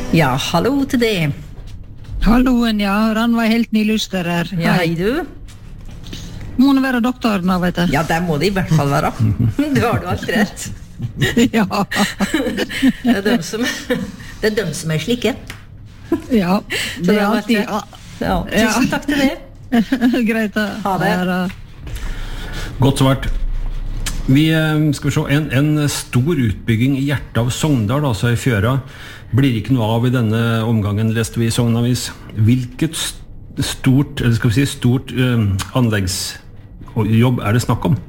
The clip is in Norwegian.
Ja, hallo til det. Halloen, ja. Ranva helt ny lyster her. Ja, hei du. Må det være doktoren da, vet jeg. Ja, det må det i hvert fall være. Du har du alltid rett. Ja. Det dem som slike. Ja, det alltid... Ja, tusen takk til det. Greit da. Ha det. Godt svart. Vi skal se, en stor utbygging i hjertet av Sogndal, altså i Fjøra, blir ikke noe av i denne omgangen, leste vi i Sognavis. Hvilket stort anleggsjobb er det snakk om?